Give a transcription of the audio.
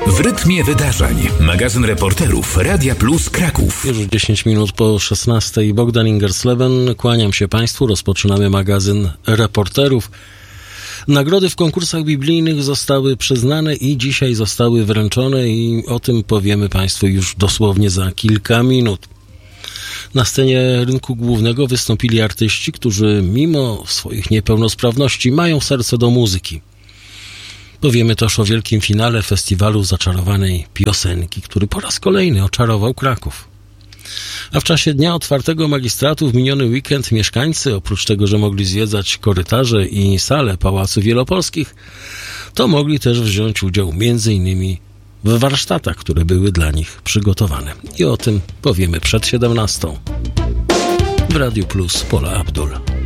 W rytmie wydarzeń. Magazyn reporterów Radia Plus Kraków. Już 10 minut po 16. Bogdan Ingersleben. Kłaniam się Państwu. Rozpoczynamy magazyn reporterów. Nagrody w konkursach biblijnych zostały przyznane i dzisiaj zostały wręczone i o tym powiemy Państwu już dosłownie za kilka minut. Na scenie rynku głównego wystąpili artyści, którzy mimo swoich niepełnosprawności mają serce do muzyki. Powiemy też o wielkim finale festiwalu zaczarowanej piosenki, który po raz kolejny oczarował Kraków. A w czasie Dnia Otwartego Magistratu w miniony weekend mieszkańcy, oprócz tego, że mogli zwiedzać korytarze i sale Pałacu Wielopolskich, to mogli też wziąć udział m.in. w warsztatach, które były dla nich przygotowane. I o tym powiemy przed 17. W Radiu Plus Pola Abdul.